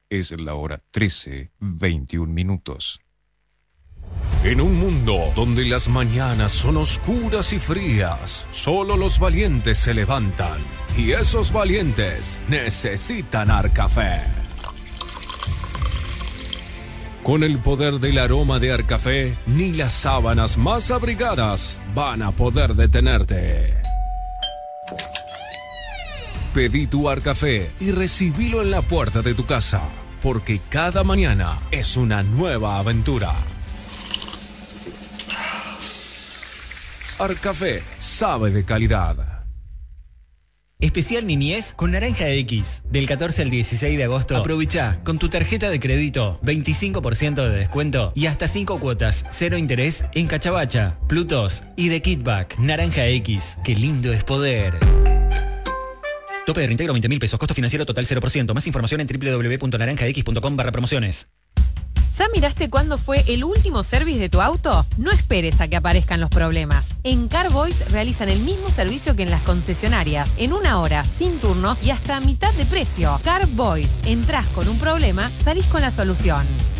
Es la hora 13:21. En un mundo donde las mañanas son oscuras y frías, solo los valientes se levantan. Y esos valientes necesitan Arcafé. Con el poder del aroma de Arcafé, ni las sábanas más abrigadas van a poder detenerte. Pedí tu Arcafé y recibilo en la puerta de tu casa, porque cada mañana es una nueva aventura. Arcafé sabe de calidad. Especial Niñez con Naranja X. Del 14 al 16 de agosto, aprovecha con tu tarjeta de crédito 25% de descuento y hasta 5 cuotas, 0 interés en Cachabacha, Plutos y The Kickback. Naranja X, qué lindo es poder. Tope de reintegro 20.000 pesos, costo financiero total 0%. Más información en www.naranjax.com/promociones. ¿Ya miraste cuándo fue el último service de tu auto? No esperes a que aparezcan los problemas. En Carboys realizan el mismo servicio que en las concesionarias, en 1 hora, sin turno y hasta a mitad de precio. Carboys, entrás con un problema, salís con la solución.